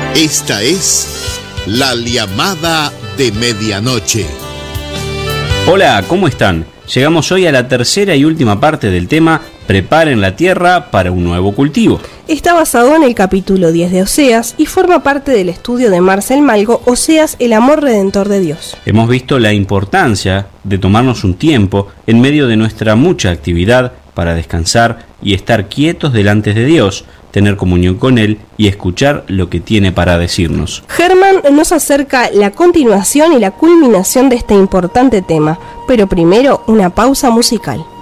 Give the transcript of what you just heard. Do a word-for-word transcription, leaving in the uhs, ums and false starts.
Esta es la llamada de medianoche. Hola, ¿cómo están? Llegamos hoy a la tercera y última parte del tema Preparen la tierra para un nuevo cultivo. Está basado en el capítulo diez de Oseas y forma parte del estudio de Marcel Malgo, Oseas, el amor redentor de Dios. Hemos visto la importancia de tomarnos un tiempo en medio de nuestra mucha actividad para descansar y estar quietos delante de Dios, tener comunión con Él y escuchar lo que tiene para decirnos. Germán nos acerca la continuación y la culminación de este importante tema, pero primero una pausa musical.